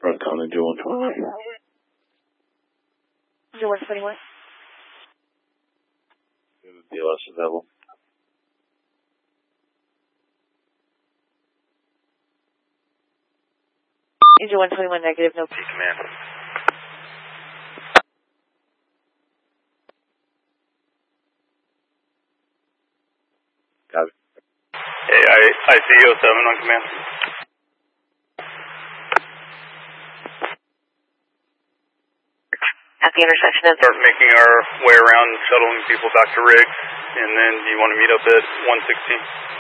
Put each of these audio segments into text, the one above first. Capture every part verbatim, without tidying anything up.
Front Common Joe one twenty-one. Joe one twenty-one. B L S available. Joe one twenty-one negative, no. P command. Copy. Hey, I, I see oh seven on command. At the intersection of... Start making our way around, shuttling people back to rigs, and then do you want to meet up at one sixteen?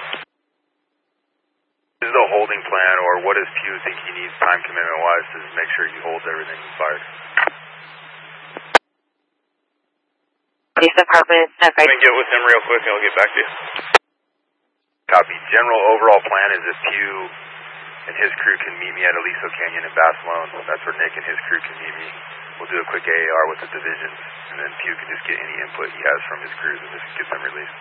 This is the holding plan, or what does Pew think he needs time commitment wise to make sure he holds everything fired? Police department, Let me get with him real quick and I'll get back to you. Copy. General overall plan is if Pew and his crew can meet me at Aliso Canyon in Basilone. That's where Nick and his crew can meet me. We'll do a quick A A R with the divisions, and then Pew can just get any input he has from his crews and just get them released.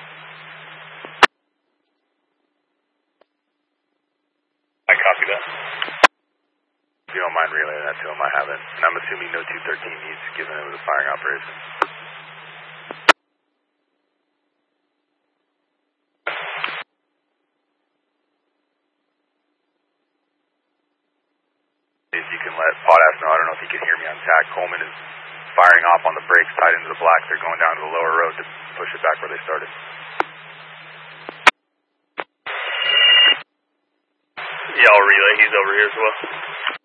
I copy that. If you don't mind relaying that to him, I have it. And I'm assuming no two thirteen needs, given it was a firing operation. If you can let Potash know, I don't know if he can hear me on tack. Coleman is firing off on the brakes tied into the black. They're going down to the lower road to push it back where they started. Yeah, I'll relay. He's over here as well.